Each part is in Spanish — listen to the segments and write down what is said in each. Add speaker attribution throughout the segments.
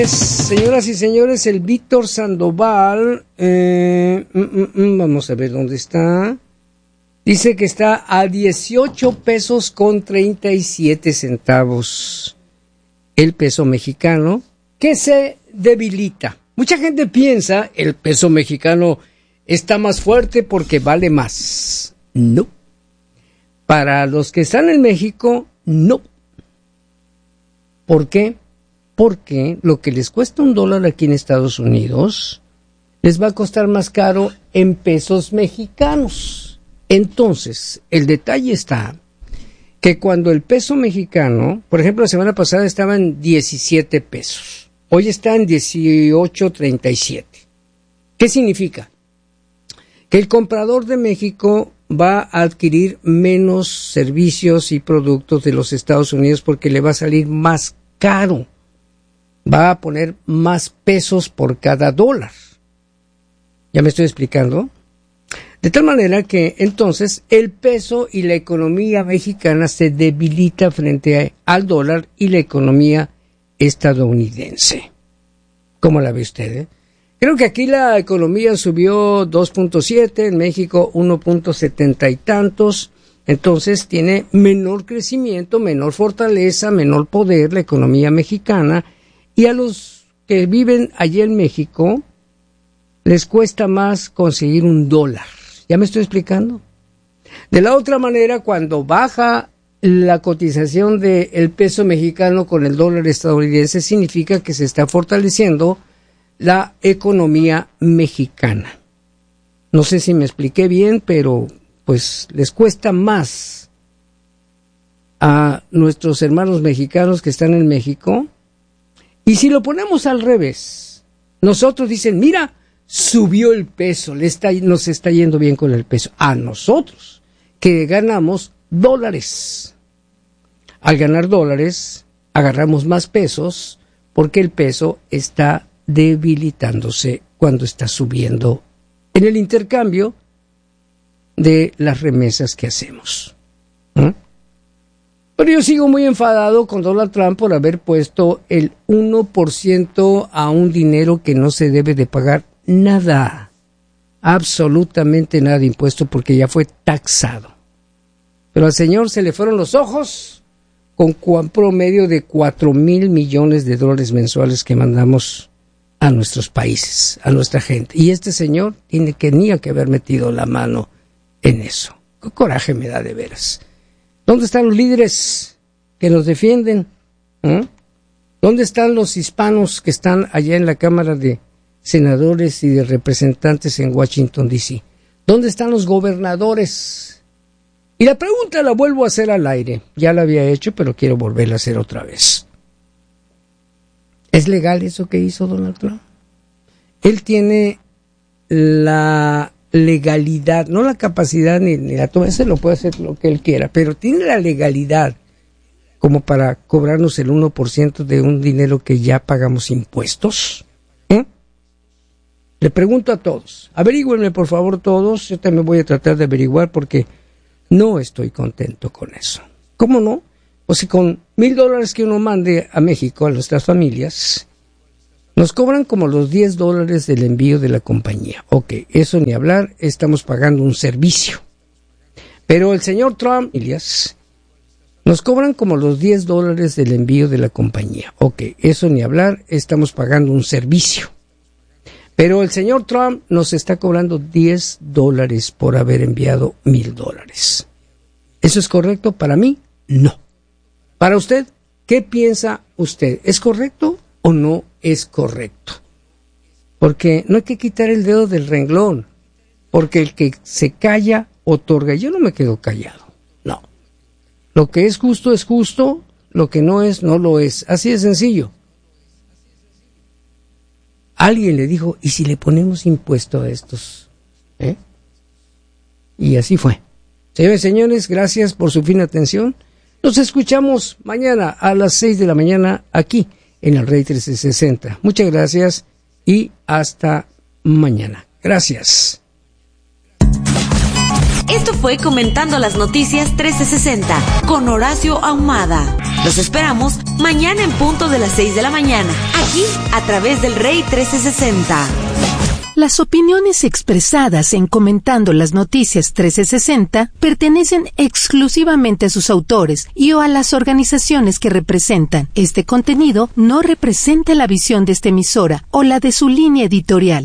Speaker 1: Señoras y señores, el Víctor Sandoval, vamos a ver dónde está. Dice que está a 18 pesos con 37 centavos el peso mexicano, que se debilita. Mucha gente piensa el peso mexicano está más fuerte porque vale más. No. Para los que están en México, no. ¿Por qué? Porque lo que les cuesta $1 aquí en Estados Unidos les va a costar más caro en pesos mexicanos. Entonces, el detalle está que cuando el peso mexicano, por ejemplo, la semana pasada estaba en 17 pesos, hoy está en 18.37. ¿Qué significa? Que el comprador de México va a adquirir menos servicios y productos de los Estados Unidos porque le va a salir más caro. Va a poner más pesos por cada dólar. ¿Ya me estoy explicando? De tal manera que entonces el peso y la economía mexicana se debilita frente al dólar y la economía estadounidense. ¿Cómo la ve usted? Creo que aquí la economía subió 2.7, en México 1.70 y tantos. Entonces tiene menor crecimiento, menor fortaleza, menor poder la economía mexicana. Y a los que viven allí en México les cuesta más conseguir $1. ¿Ya me estoy explicando? De la otra manera, cuando baja la cotización del peso mexicano con el dólar estadounidense, significa que se está fortaleciendo la economía mexicana. No sé si me expliqué bien, pero pues les cuesta más a nuestros hermanos mexicanos que están en México. Y si lo ponemos al revés, nosotros dicen, mira, subió el peso, nos está yendo bien con el peso. A nosotros, que ganamos dólares. Al ganar dólares, agarramos más pesos porque el peso está debilitándose cuando está subiendo en el intercambio de las remesas que hacemos. Pero yo sigo muy enfadado con Donald Trump por haber puesto el 1% a un dinero que no se debe de pagar nada, absolutamente nada de impuesto porque ya fue taxado. Pero al señor se le fueron los ojos con un promedio de $4,000 millones mensuales que mandamos a nuestros países, a nuestra gente. Y este señor tenía que haber metido la mano en eso. Qué coraje me da de veras. ¿Dónde están los líderes que nos defienden? ¿Dónde están los hispanos que están allá en la Cámara de Senadores y de Representantes en Washington, D.C.? ¿Dónde están los gobernadores? Y la pregunta la vuelvo a hacer al aire. Ya la había hecho, pero quiero volverla a hacer otra vez. ¿Es legal eso que hizo Donald Trump? Él tiene la legalidad, no la capacidad ni la toma, ese lo puede hacer lo que él quiera, pero tiene la legalidad como para cobrarnos el 1% de un dinero que ya pagamos impuestos. Le pregunto a todos, averígüenme por favor todos, yo también voy a tratar de averiguar porque no estoy contento con eso. ¿Cómo no? Pues si con $1,000 que uno mande a México, a nuestras familias, nos cobran como los $10 del envío de la compañía. Ok, eso ni hablar, estamos pagando un servicio. Pero el señor Trump, nos cobran como los $10 del envío de la compañía. Ok, eso ni hablar, estamos pagando un servicio. Pero el señor Trump nos está cobrando $10 por haber enviado $1,000. ¿Eso es correcto? Para mí, no. Para usted, ¿qué piensa usted? ¿Es correcto o no es correcto? Porque no hay que quitar el dedo del renglón, porque el que se calla otorga. Yo no me quedo callado, no. Lo que es justo, lo que no es, no lo es. Así de sencillo. Alguien le dijo, ¿y si le ponemos impuesto a estos? Y así fue. Señores y señores, gracias por su fina atención. Nos escuchamos mañana a las 6 de la mañana aquí en el Rey 1360. Muchas gracias y hasta mañana. Gracias.
Speaker 2: Esto fue Comentando las Noticias 1360 con Horacio Ahumada. Los esperamos mañana en punto de las 6 de la mañana, aquí a través del Rey 1360.
Speaker 3: Las opiniones expresadas en Comentando las Noticias 1360 pertenecen exclusivamente a sus autores y o a las organizaciones que representan. Este contenido no representa la visión de esta emisora o la de su línea editorial.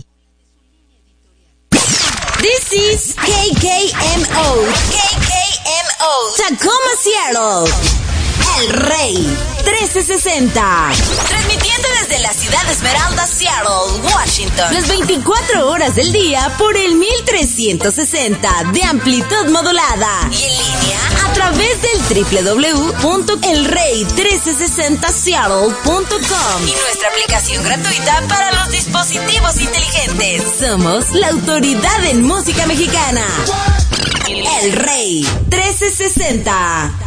Speaker 2: This is KKMO, Tacoma, Seattle. El Rey 1360. Transmitiendo desde la ciudad de Esmeralda, Seattle, Washington. Las 24 horas del día por el 1360 de amplitud modulada. Y en línea a través del www.elrey1360seattle.com. Y nuestra aplicación gratuita para los dispositivos inteligentes. Somos la autoridad en música mexicana. El Rey 1360.